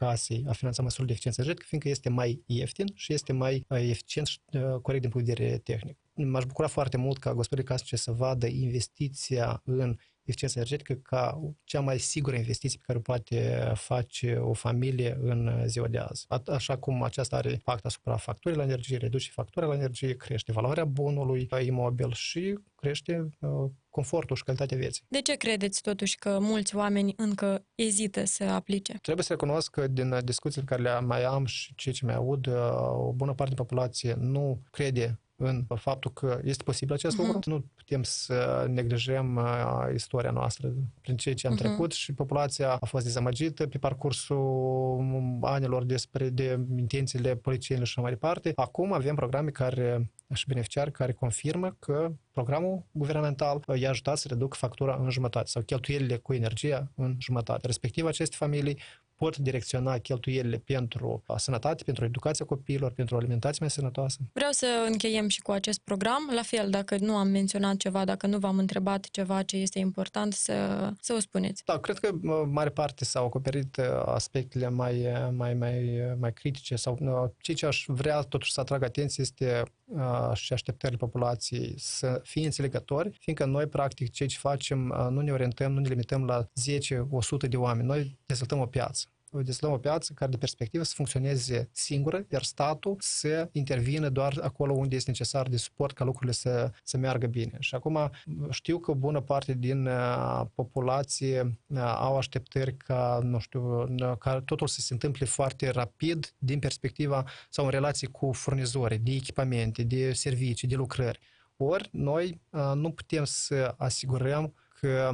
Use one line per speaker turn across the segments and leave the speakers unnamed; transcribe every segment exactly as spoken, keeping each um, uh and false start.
casei a finanța măsurile de eficiență energetică, fiindcă este mai ieftin și este mai eficient și corect din punct de vedere tehnic. M-aș bucura foarte mult ca gospodării casnice să vadă investiția în eficiență energetică ca cea mai sigură investiție pe care o poate face o familie în ziua de azi. Așa cum aceasta are impact asupra facturii la energie, reduce factura la energie, crește valoarea bunului imobil și crește confortul și calitatea vieții.
De ce credeți totuși că mulți oameni încă ezită să aplice?
Trebuie să recunosc că din discuțiile pe care le mai am și ceea ce mai aud, o bună parte din populație nu crede în faptul că este posibil acest uh-huh. lucru. Nu putem să neglijăm uh, istoria noastră prin ceea ce am uh-huh. trecut și populația a fost dezamăgită pe parcursul anilor despre de intențiile politicienilor și așa mai departe. Acum avem programe care și beneficiari care confirmă că programul guvernamental i-a ajutat să reducă factura în jumătate sau cheltuielile cu energia în jumătate. Respectiv, aceste familii pot direcționa cheltuielile pentru sănătate, pentru educația copiilor, pentru o alimentație mai sănătoasă.
Vreau să încheiem și cu acest program. La fel, dacă nu am menționat ceva, dacă nu v-am întrebat ceva ce este important, să, să o spuneți.
Da, cred că mare parte s-au acoperit aspectele mai, mai, mai, mai critice sau ceea ce aș vrea totuși să atrag atenție este și așteptările populației să fie înțelegători, fiindcă noi, practic, ceea ce facem, nu ne orientăm, nu ne limităm la zece o sută de oameni. Noi dezvoltăm o piață. Dezvoltăm o piață care de perspectivă să funcționeze singură, iar statul să intervină doar acolo unde este necesar de suport ca lucrurile să, să meargă bine. Și acum știu că o bună parte din uh, populație uh, au așteptări ca, nu știu, uh, ca totul să se întâmple foarte rapid din perspectiva sau în relație cu furnizorii de echipamente, de servicii, de lucrări. Ori noi uh, nu putem să asigurăm că,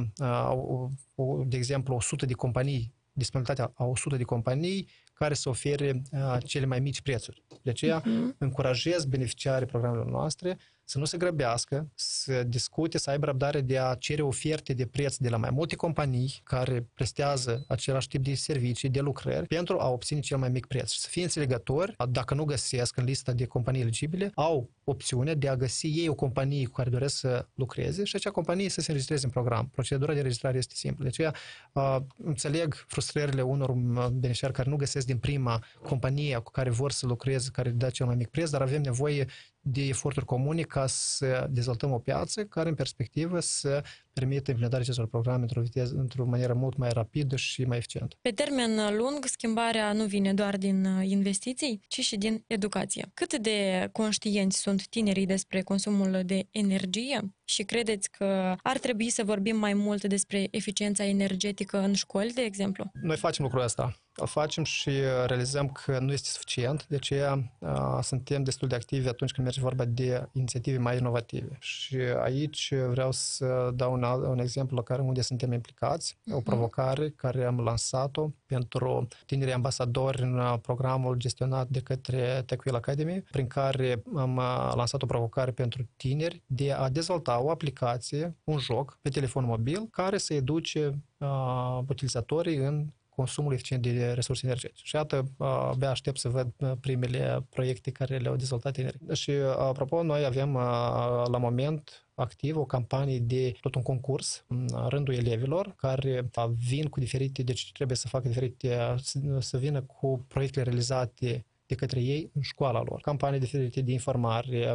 uh, de exemplu, o sută de companii disponibilitatea a o sută de companii care să ofere uh, cele mai mici prețuri. De aceea uh-huh. încurajez beneficiarii programelor noastre să nu se grăbească, să discute, să aibă răbdare de a cere oferte de preț de la mai multe companii care prestează același tip de servicii, de lucrări, pentru a obține cel mai mic preț. Și să fie înțelegători, dacă nu găsesc în lista de companii eligibile, au opțiunea de a găsi ei o companie cu care doresc să lucreze și acea companie să se înregistreze în program. Procedura de înregistrare este simplă. De aceea uh, înțeleg frustrările unor beneficiari care nu găsesc din prima companie cu care vor să lucreze, care dă cel mai mic preț, dar avem nevoie de eforturi comune ca să dezvoltăm o piață care, în perspectivă, să permită implementarea acestor programe într-o viteză, într-o manieră mult mai rapidă și mai eficientă.
Pe termen lung, schimbarea nu vine doar din investiții, ci și din educație. Cât de conștienți sunt tinerii despre consumul de energie? Și credeți că ar trebui să vorbim mai mult despre eficiența energetică în școli, de exemplu?
Noi facem lucrul ăsta. Îl facem și realizăm că nu este suficient, de aceea uh, suntem destul de activi atunci când merge vorba de inițiative mai inovative. Și aici vreau să dau un, un exemplu la care unde suntem implicați, uh-huh. o provocare care am lansat-o pentru tinerii ambasadori în programul gestionat de către TechWheel Academy, prin care am lansat o provocare pentru tineri de a dezvolta o aplicație, un joc pe telefon mobil care să educe uh, utilizatorii în consumul eficient de resurse energetice. Și iată, abia aștept să văd primele proiecte care le-au dezvoltat tinerii. Și, apropo, noi avem la moment activ o campanie de tot un concurs în rândul elevilor care vin cu diferite, deci trebuie să facă diferite, să vină cu proiectele realizate de către ei în școala lor. Campanii diferite de informare,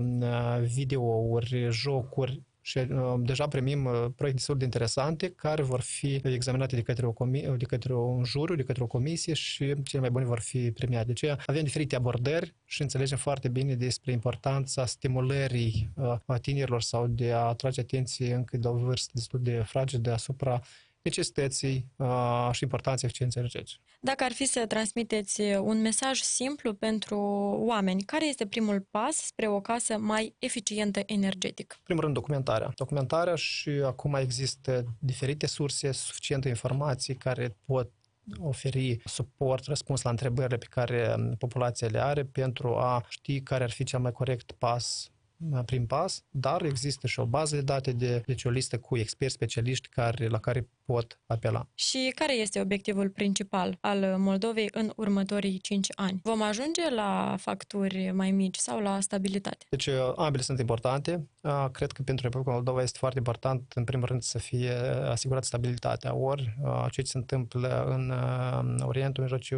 videouri, jocuri. Și uh, deja primim uh, proiecte destul de interesante care vor fi examinate de către, o comi- de către un juriu, de către o comisie și cele mai bune vor fi premiate. De aceea avem diferite abordări și înțelegem foarte bine despre importanța stimulării uh, a tinerilor sau de a atrage atenție încă de o vârstă destul de fragedă asupra necesității uh, și importanței eficienței energetice.
Dacă ar fi să transmiteți un mesaj simplu pentru oameni, care este primul pas spre o casă mai eficientă energetic?
În primul rând, documentarea. Documentarea și acum există diferite surse, suficiente informații care pot oferi suport, răspuns la întrebările pe care populația le are pentru a ști care ar fi cel mai corect pas prin pas, dar există și o bază de date, de, deci o listă cu experți specialiști care, la care pot apela.
Și care este obiectivul principal al Moldovei în următorii cinci ani? Vom ajunge la facturi mai mici sau la stabilitate?
Deci ambele sunt importante. Cred că pentru Republica Moldova este foarte important, în primul rând, să fie asigurată stabilitatea. Ori ceea ce se întâmplă în Orientul Mijlociu